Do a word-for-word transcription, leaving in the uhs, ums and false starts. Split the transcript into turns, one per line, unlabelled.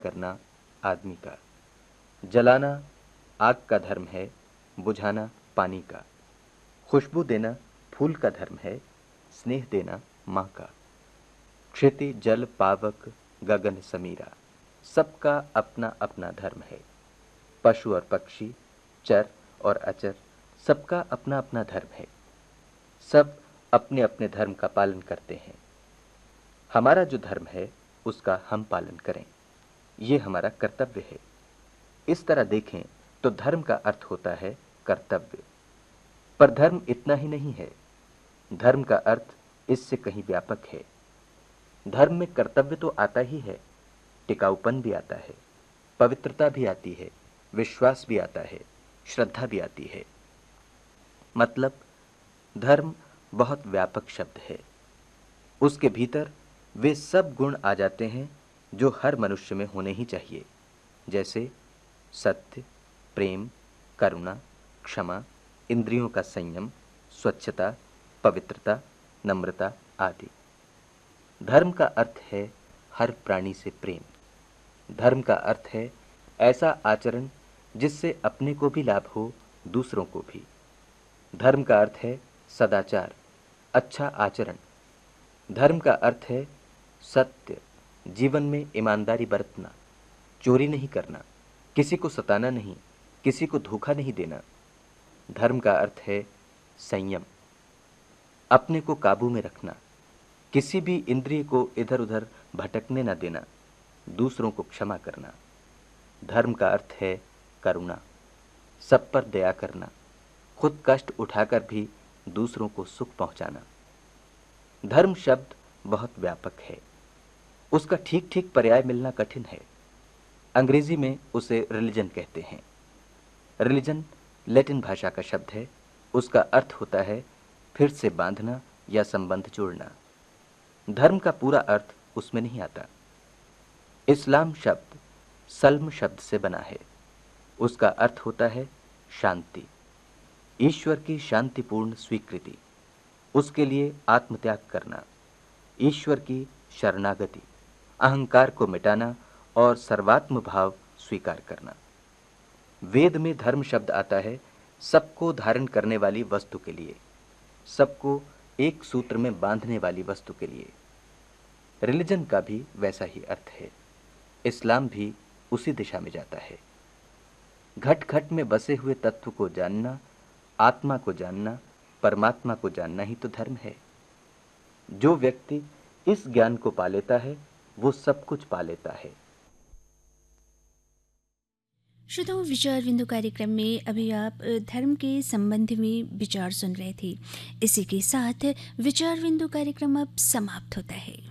करना आदमी का। जलाना आग का धर्म है, बुझाना पानी का। खुशबू देना फूल का धर्म है, स्नेह देना माँ का। क्षिति जल पावक गगन समीरा, सबका अपना अपना धर्म है। पशु और पक्षी, चर और अचर, सबका अपना अपना धर्म है। सब अपने अपने धर्म का पालन करते हैं। हमारा जो धर्म है उसका हम पालन करें, ये हमारा कर्तव्य है। इस तरह देखें तो धर्म का अर्थ होता है कर्तव्य। पर धर्म इतना ही नहीं है, धर्म का अर्थ इससे कहीं व्यापक है। धर्म में कर्तव्य तो आता ही है, टिकाऊपन भी आता है, पवित्रता भी आती है, विश्वास भी आता है, श्रद्धा भी आती है। मतलब धर्म बहुत व्यापक शब्द है। उसके भीतर वे सब गुण आ जाते हैं जो हर मनुष्य में होने ही चाहिए, जैसे सत्य, प्रेम, करुणा, क्षमा, इंद्रियों का संयम, स्वच्छता, पवित्रता, नम्रता आदि। धर्म का अर्थ है हर प्राणी से प्रेम। धर्म का अर्थ है ऐसा आचरण जिससे अपने को भी लाभ हो, दूसरों को भी। धर्म का अर्थ है सदाचार, अच्छा आचरण। धर्म का अर्थ है सत्य, जीवन में ईमानदारी बरतना, चोरी नहीं करना, किसी को सताना नहीं, किसी को धोखा नहीं देना। धर्म का अर्थ है संयम, अपने को काबू में रखना, किसी भी इंद्रिय को इधर उधर भटकने न देना, दूसरों को क्षमा करना। धर्म का अर्थ है करुणा, सब पर दया करना, खुद कष्ट उठाकर भी दूसरों को सुख पहुंचाना। धर्म शब्द बहुत व्यापक है, उसका ठीक ठीक पर्याय मिलना कठिन है। अंग्रेजी में उसे रिलीजन कहते हैं। रिलीजन लैटिन भाषा का शब्द है, उसका अर्थ होता है फिर से बांधना या संबंध जोड़ना। धर्म का पूरा अर्थ उसमें नहीं आता। इस्लाम शब्द सल्म शब्द से बना है, उसका अर्थ होता है शांति, ईश्वर की शांतिपूर्ण स्वीकृति, उसके लिए आत्मत्याग करना, ईश्वर की शरणागति, अहंकार को मिटाना और सर्वात्म भाव स्वीकार करना। वेद में धर्म शब्द आता है सबको धारण करने वाली वस्तु के लिए, सबको एक सूत्र में बांधने वाली वस्तु के लिए। रिलीजन का भी वैसा ही अर्थ है। इस्लाम भी उसी दिशा में जाता है। घट घट में बसे हुए तत्व को जानना, आत्मा को जानना, परमात्मा को जानना ही तो धर्म है। जो व्यक्ति इस ज्ञान को पा लेता है वो सब कुछ पा लेता है।
श्रोताओं, विचार बिंदु कार्यक्रम में अभी आप धर्म के संबंध में विचार सुन रहे थे। इसी के साथ विचार बिंदु कार्यक्रम अब समाप्त होता है।